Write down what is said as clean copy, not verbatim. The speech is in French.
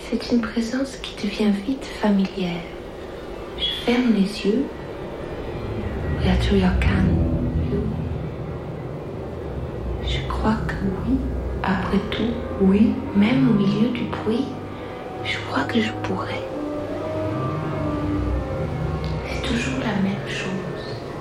C'est une présence qui devient vite familière. Je ferme les yeux. Je crois que oui, après tout, oui, même au milieu du bruit, je crois que je pourrais. C'est toujours la même chose.